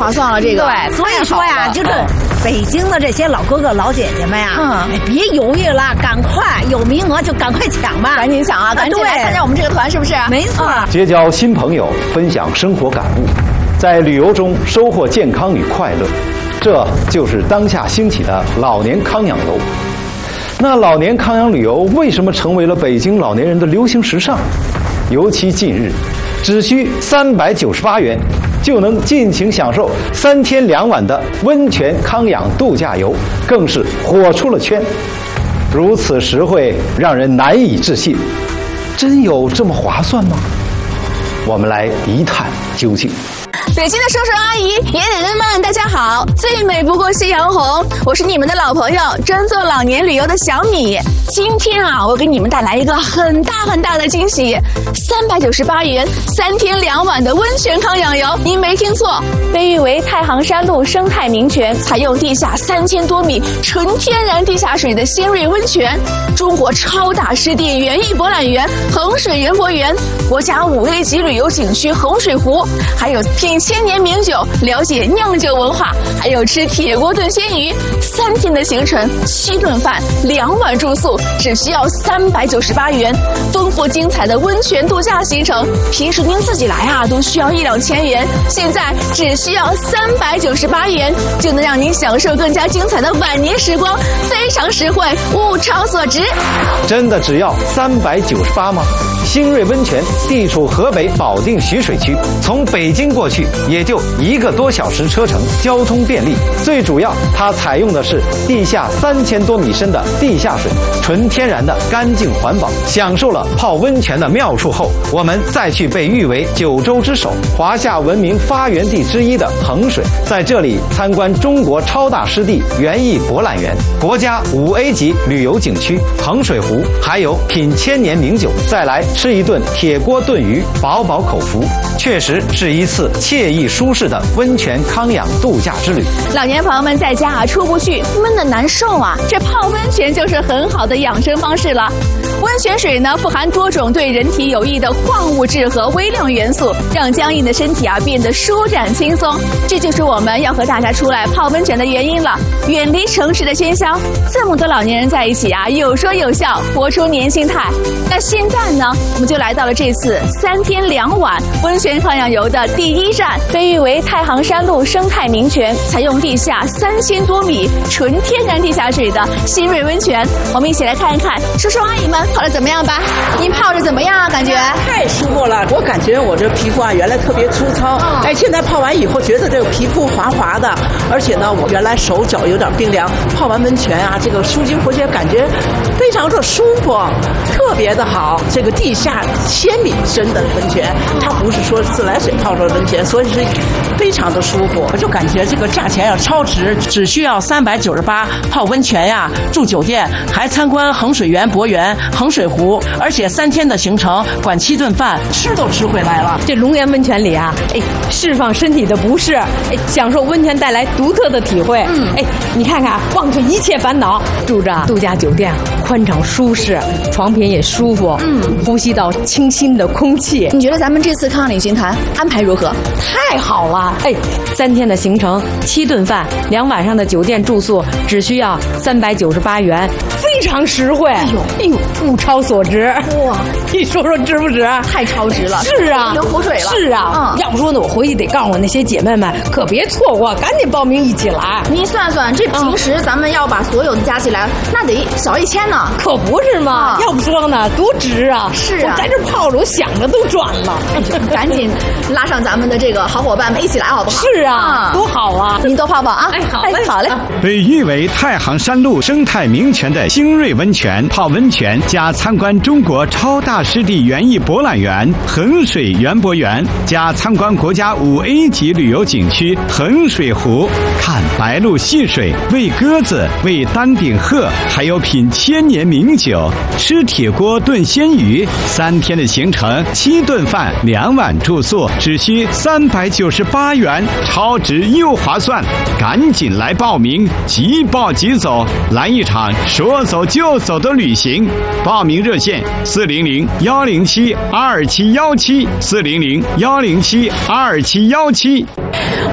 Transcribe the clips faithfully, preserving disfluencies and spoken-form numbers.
划算了。这个对，所以说呀，就这北京的这些老哥哥老姐姐们呀， 嗯， 哎，别犹豫了，赶快有名额就赶快抢吧， 赶紧抢啊，赶紧来参加我们这个团，是不是？ 没错， 结交新朋友，分享生活感悟，在旅游中收获健康与快乐，这就是当下兴起的老年康养游。那老年康养旅游为什么成为了北京老年人的流行时尚？尤其近日，只需三百九十八元就能尽情享受三天两晚的温泉康养度假游，更是火出了圈。如此实惠，让人难以置信。真有这么划算吗？我们来一探究竟。 北京的叔叔阿姨、爷爷奶奶们，大家好！最美不过夕阳红，我是你们的老朋友，专做老年旅游的小米。今天啊，我给你们带来一个很大很大的惊喜，三百九十八元三天两晚的温泉康养游，您没听错，被誉为太行山路生态名泉，采用地下三千多米纯天然地下水的仙瑞温泉，中国超大湿地园艺博览园衡水园博园，国家五 A 级旅游景区衡水湖，还有品千年名酒，了解酿酒文化，还有吃铁锅炖鲜鱼。三天的行程，七顿饭，两晚住宿，只需要三百九十八元。丰富精彩的温泉度假行程，平时您自己来啊，都需要一两千元，现在只需要三百九十八元，就能让您享受更加精彩的晚年时光，非常实惠，物超所值。 真的只要三百九十八吗？新瑞温泉地处河北保定徐水区，从北京过去也就一个多小时车程，交通便利。最主要，它采用的是地下三千多米深的地下水，纯天然的干净环保。享受了泡温泉的妙处后，我们再去被誉为九州之首、华夏文明发源地之一的衡水，在这里参观中国超大湿地园艺博览园、国家五 A 级旅游景区衡水湖，还有品千年名酒，再来吃一顿铁锅炖鱼，饱饱口福。确实是一次惬意舒适的温泉康养度假之旅。 老年朋友们在家啊出不去，闷得难受啊，这泡温泉就是很好的养生方式了。温泉水呢富含多种对人体有益的矿物质和微量元素，让僵硬的身体啊变得舒展轻松。这就是我们要和大家出来泡温泉的原因了。远离城市的喧嚣，这么多老年人在一起啊，有说有笑，活出年轻态。那现在呢，我们就来到了这次三天两晚温泉康养游的第一站，被誉为太行山路生态名泉，采用地下三千多米纯天然地下水的新瑞温泉。我们一起来看一看叔叔阿姨们泡的怎么样吧？您泡着怎么样啊？感觉太舒服了，我感觉我这皮肤啊原来特别粗糙，哦、哎，现在泡完以后觉得这个皮肤滑滑的，而且呢，我原来手脚有点冰凉，泡完温泉啊，这个舒筋活血，感觉非常的舒服，特别的好。这个地下千米深的温泉，它不是说自来水泡出的温泉，所以是非常的舒服。我就感觉这个价钱要超值，只需要三百九十八泡温泉呀，住酒店，还参观衡水园博园、衡水湖，而且三天的行程，管七顿饭，吃都吃回来了。 这龙岩温泉里啊，哎，释放身体的不适，哎，享受温泉带来独特的体会。嗯，哎，你看看，忘却一切烦恼，住着度假酒店，宽敞舒适，床品也舒服，嗯，呼吸到清新的空气。 你觉得咱们这次康养旅行团安排如何？ 太好了！哎，三天的行程，七顿饭，两晚上的酒店住宿，只需要三百九十八元，非常实惠。哎呦，哎呦，物超所值！哇，你说说值不值？ 太超值了！ 是啊， 流口水了。 是啊，嗯，要不说呢，我回去得告诉我那些姐妹们，可别错过，赶紧报名一起来。 您算算，这平时咱们要把所有的加起来，嗯、那得小一千呢。 可不是嘛！嗯、要不说呢，多值啊！ 是啊， 我在这泡着，我想着都赚了。 赶紧拉上咱们的这个好伙伴们一起来，好不好？ 是啊，嗯、多好啊！ 您多泡泡啊！ 哎，好嘞， 哎、好嘞。 被誉为太行山路生态名泉的新瑞温泉，泡温泉加参观中国超大湿地园艺博览园衡水园博园，加参观国家五 A 级旅游景区衡水湖，看白鹭戏水，喂鸽子，喂丹顶鹤，还有品千年名酒，吃铁锅炖鲜鱼。三天的行程，七顿饭，两晚住宿，只需三百九十八元，超值又划算，赶紧来报名，即报即走，来一场说走就走的旅行。报名热线：四零零幺零七二七幺七，四零零幺零七二七幺七。 我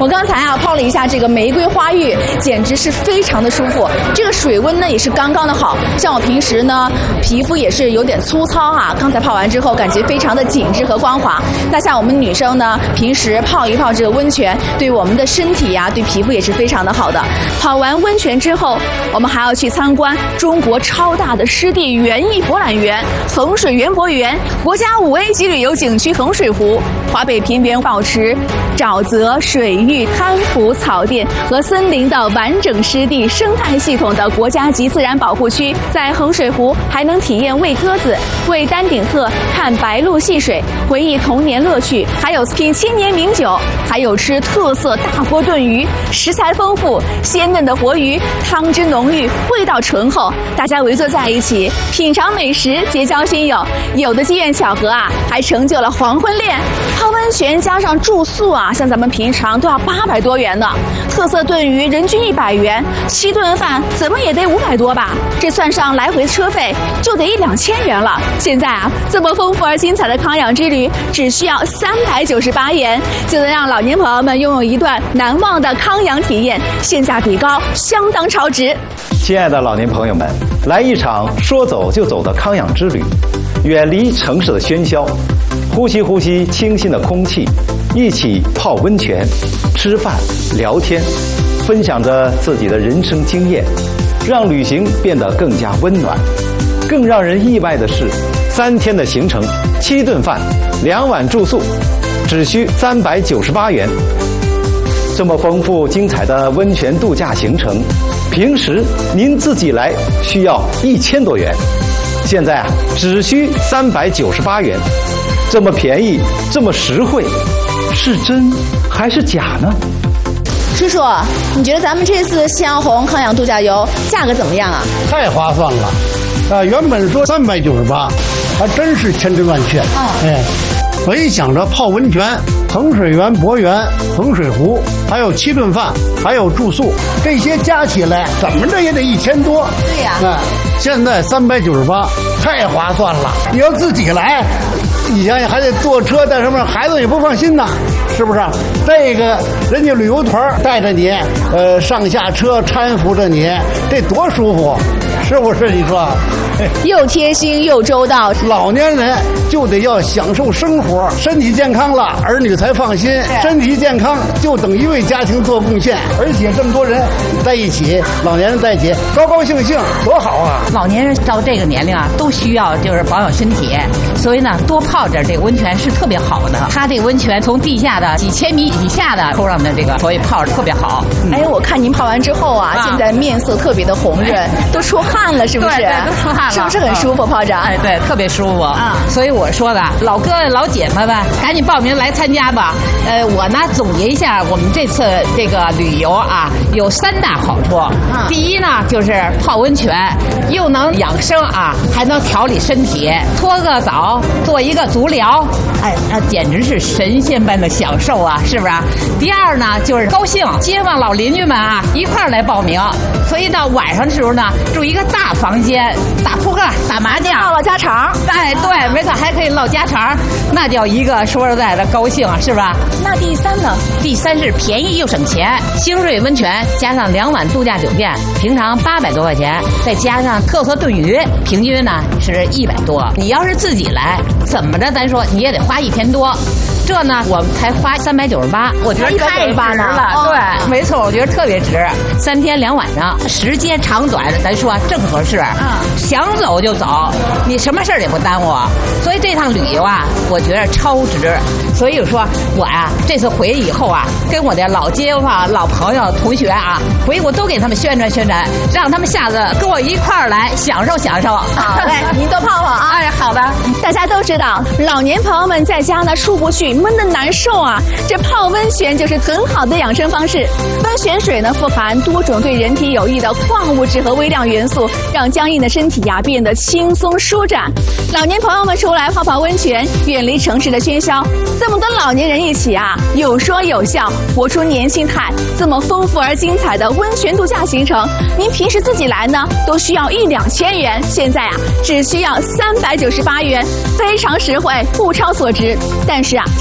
们刚才啊泡了一下这个玫瑰花浴，简直是非常的舒服。这个水温呢也是刚刚的好，像我平时呢皮肤也是有点粗糙啊，刚才泡完之后感觉非常的紧致和光滑。那像我们女生呢，平时泡一泡这个温泉，对我们的身体呀、啊，对皮肤也是非常的好的。泡完温泉之后，我们还要去参观中国超大的湿地园艺博览园——衡水园博园，国家五 A 级旅游景区衡水湖，华北平原保持沼泽、水域、滩湖、草甸和森林的完整湿地生态系统的国家级自然保护区。在衡水湖还能体验喂鸽子、喂丹顶鹤、看白鹭戏水，回忆童年乐趣，还有品千年名酒，还有吃特色大锅炖鱼，食材丰富，鲜嫩的活鱼，汤汁浓郁，味道醇厚，大家围坐在一起品尝美食，结交新友。有的机缘巧合啊，还成就了黄昏恋。泡温泉加上住宿啊，像咱们平常都要八百多元呢。特色炖鱼人均一百元，七顿饭怎么也得五百多吧？这算上来回车费就得一两千元了。现在啊，这么丰富而精彩的康养之旅，只需要三百九十八元，就能让老年朋友们拥有一段难忘的康养体验，性价比高，相当超值。 亲爱的老年朋友们，来一场说走就走的康养之旅，远离城市的喧嚣，呼吸呼吸清新的空气，一起泡温泉、吃饭、聊天，分享着自己的人生经验，让旅行变得更加温暖。更让人意外的是，三天的行程，七顿饭，两晚住宿，只需三百九十八元。这么丰富精彩的温泉度假行程，平时您自己来需要一千多元，现在啊只需三百九十八元，这么便宜，这么实惠，是真还是假呢？ 叔叔，你觉得咱们这次夕阳红康养度假游价格怎么样啊？ 太划算了，啊，原本说三百九十八，还真是千真万确。 哦， 哎，我一想着泡温泉，衡水园博园、衡水湖，还有七顿饭，还有住宿，这些加起来怎么着也得一千多。 对呀、 啊，现在三百九十八，太划算了。你要自己来，你想想还得坐车带什么，孩子也不放心呐，是不是？这个人家旅游团带着你，呃，上下车搀扶着你，这多舒服，是不是？你说？ 又贴心又周到。 老年人就得要享受生活，身体健康了，儿女才放心。身体健康就等于为家庭做贡献，而且这么多人在一起，老年人在一起，高高兴兴，多好啊！ 老年人到这个年龄啊，都需要就是保养身体，所以呢，多泡点这个温泉是特别好的。它这个温泉从地下的几千米以下的抽上的这个，所以泡着特别好。 嗯、哎，我看您泡完之后啊，啊现在面色特别的红润，都出汗了，是不是？ 对对，都出汗了， 是不是很舒服？泡着？ 哎，对，特别舒服啊。所以我说的，老哥老姐们们，赶紧报名来参加吧。呃，我呢总结一下，我们这次这个旅游啊，有三大好处。嗯、第一呢，就是泡温泉，又能养生啊，还能调理身体，搓个澡，做一个足疗，哎，那简直是神仙般的享受啊，是不是？第二呢，就是高兴，街坊老邻居们啊一块儿来报名，所以到晚上的时候呢，住一个大房间，打扑克、打麻将， 唠唠家常。 哎，对，没错，还可以唠家常，那叫一个说实在的高兴，是吧？ 那第三呢？ 第三是便宜又省钱，星瑞温泉加上两晚度假酒店，平常八百多块钱，再加上特色炖鱼，平均呢是一百多。你要是自己来，怎么着咱说你也得花一千多。这呢，我们才花三百九十八，我觉得太值了。 哦、 对，没错，我觉得特别值。三天两晚上，时间长短咱说正合适。嗯，想走就走，你什么事儿也不耽误。所以这趟旅游啊，我觉得超值。所以说我呀、啊，这次回以后啊，跟我的老街坊、老朋友、同学啊，回我都给他们宣传宣传，让他们下次跟我一块儿来享受享受。 好嘞，您多泡泡啊！ 哎，好的。 大家都知道，老年朋友们在家呢出不去，闷得难受啊。这泡温泉就是很好的养生方式。温泉水呢富含多种对人体有益的矿物质和微量元素，让僵硬的身体呀变得轻松舒展。老年朋友们出来泡泡温泉，远离城市的喧嚣。这么多老年人一起啊，有说有笑，活出年轻态。这么丰富而精彩的温泉度假行程，您平时自己来呢，都需要一两千元，现在啊，只需要三百九十八元，非常实惠，物超所值。但是啊，提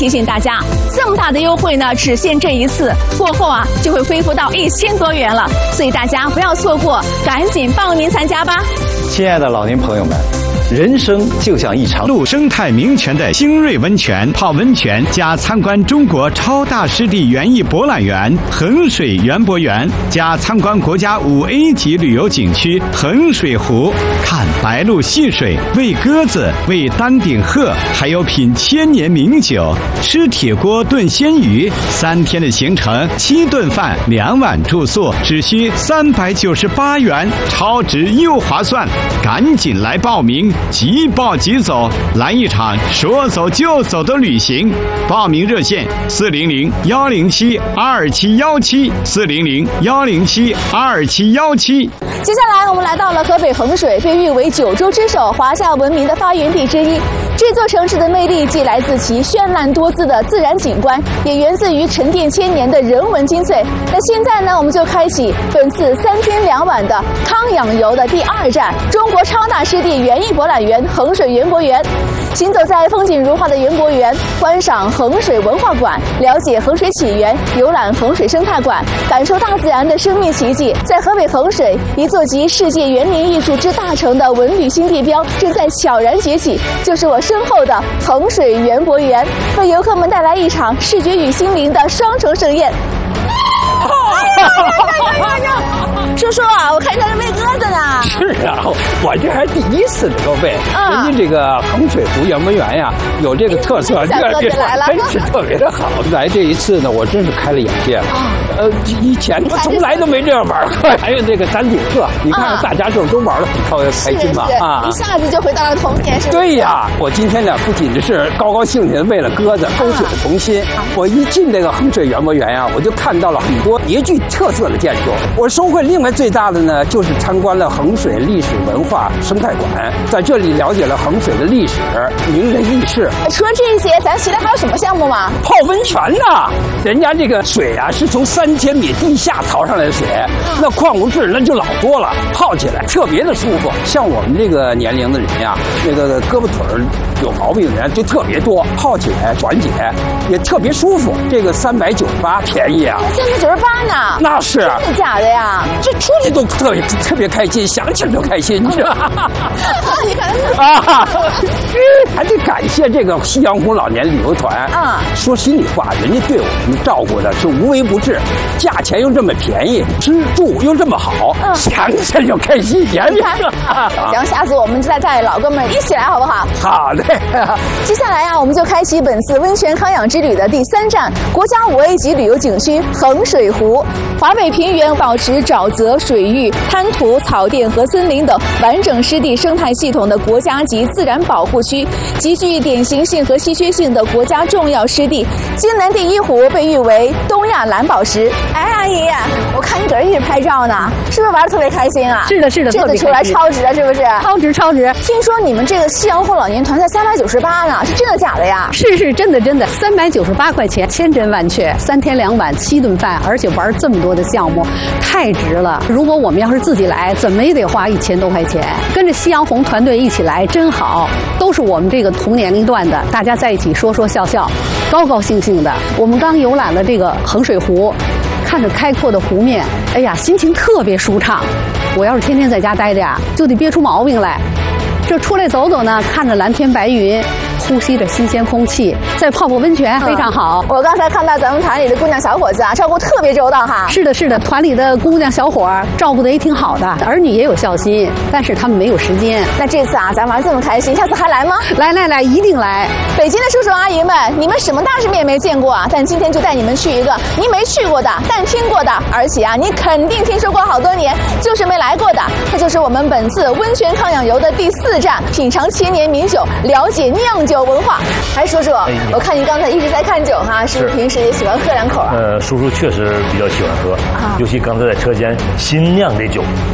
提醒大家，这么大的优惠呢，只限这一次，过后啊就会恢复到一千多元了，所以大家不要错过，赶紧报名参加吧。 亲爱的老年朋友们，人生就像一场陆生态名泉的新瑞温泉泡温泉加参观中国超大湿地园艺博览园衡水园博园加参观国家五 A 级旅游景区衡水湖，看白鹭戏水，喂鸽子，喂丹顶鹤，还有品千年名酒，吃铁锅炖鲜鱼，三天的行程，七顿饭，两晚住宿，只需三百九十八元，超值又划算，赶紧来报名！即报即走，来一场说走就走的旅行。报名热线：四零零幺零七二七幺七，四零零幺零七二七幺七。 接下来我们来到了河北衡水，被誉为九州之首、华夏文明的发源地之一。这座城市的魅力既来自其绚烂多姿的自然景观，也源自于沉淀千年的人文精粹。那现在呢，我们就开启本次三天两晚的康养游的第二站——中国超大湿地园艺博览园衡水园博园。行走在风景如画的园博园，观赏衡水文化馆，了解衡水起源，游览衡水生态馆，感受大自然的生命奇迹。在河北衡水，一座集世界园林艺术之大成的文旅新地标正在悄然崛起，就是我身后的衡水园博园，为游客们带来一场视觉与心灵的双重盛宴。哎呀呀呀呀！叔叔啊，我看你在这喂鸽子呢。 是啊，我这还第一次能够喂。人家这个衡水湖园博园呀，有这个特色，这这真是特别的好。来这一次呢，我真是开了眼界了。呃，以前我从来都没这样玩过。还有这个丹顶鹤，你看大家就都玩得很开心嘛啊！ 一下子就回到了童年，是吧？ 对呀，我今天呢不仅是高高兴兴的喂了鸽子，勾起了童心。我一进这个衡水园博园呀，我就看到了很多别具特色的建筑。我收获另外最大的呢，就是参观了衡水历史文化生态馆，在这里了解了衡水的历史、名人轶事。 除了这些，咱其他还有什么项目吗？ 泡温泉呐，人家这个水啊是从三千米地下淘上来的水，那矿物质那就老多了，泡起来特别的舒服。像我们这个年龄的人呀，那个胳膊腿儿有毛病的人就特别多，泡起来缓解也特别舒服。这个三百九十八便宜啊， 三百九十八呢？ 那是真的假的呀？ 这出去都特别特别开心，想起来就开心，你知道吗？ 你看啊，还得感谢这个夕阳红老年旅游团啊！说心里话，人家对我们照顾的是无微不至，价钱又这么便宜，吃住又这么好，想起来就开心。 你看，行，下次我们就再带老哥们一起来，好不好？ 好的。 接下来啊，我们就开启本次温泉康养之旅的第三站——国家五 A 级旅游景区衡水湖。华北平原保持沼泽、水域、滩涂、草甸和森林等完整湿地生态系统的国家级自然保护区，极具典型性和稀缺性的国家重要湿地。津南第一湖被誉为东亚蓝宝石。哎，阿姨，我看你搁这一直拍照呢，是不是玩得特别开心啊？ 是的，是的， 这次出来超值啊，是不是？ 超值，超值！ 听说你们这个夕阳红老年团才三百九十八呢，是真的假的呀？ 是是真的真的，三百九十八块钱，千真万确，三天两晚七顿饭，而且玩这么多的项目，太值了。如果我们要是自己来，怎么也得花一千多块钱。跟着夕阳红团队一起来真好，都是我们这个同年龄段的，大家在一起说说笑笑，高高兴兴的。我们刚游览了这个衡水湖，看着开阔的湖面，哎呀，心情特别舒畅。我要是天天在家待着呀，就得憋出毛病来。这出来走走呢，看着蓝天白云，呼吸着新鲜空气，再泡泡温泉非常好。 嗯、我刚才看到咱们团里的姑娘小伙子啊，照顾特别周到哈。 是的，是的，团里的姑娘小伙照顾的也挺好的，儿女也有孝心，但是他们没有时间。 那这次啊，咱玩这么开心，下次还来吗？ 来来来，一定来！ 北京的叔叔阿姨们，你们什么大世面没见过啊？但今天就带你们去一个你没去过的，但听过的，而且啊，你肯定听说过好多年，就是没来过的。它就是我们本次温泉康养游的第四站，品尝千年名酒，了解酿酒文化。哎，叔叔，哎、我看您刚才一直在看酒哈，是不是平时也喜欢喝两口啊？ 呃，叔叔确实比较喜欢喝，啊、尤其刚才在车间新酿的酒，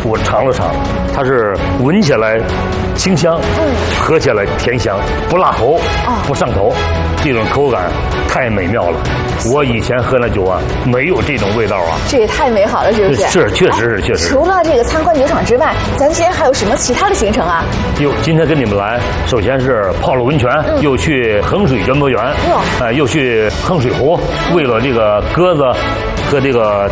我尝了尝，它是闻起来清香，嗯，喝起来甜香，不辣喉，不上头，这种口感太美妙了。我以前喝那酒啊，没有这种味道啊。 这也太美好了，是不是？ 是，确实是，确实。 除了这个参观酒厂之外，咱今天还有什么其他的行程啊？ 哟，今天跟你们来，首先是泡了温泉，嗯、又去衡水园博园，哎、呃，又去衡水湖，为了这个鸽子和这个